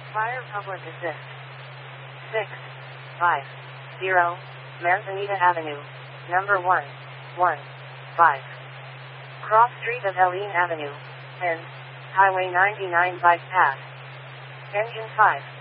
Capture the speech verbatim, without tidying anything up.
Fire public assist. six five zero Manzanita Avenue, number one one five. Cross street of Helene Avenue, and Highway ninety-nine bypass. Engine five.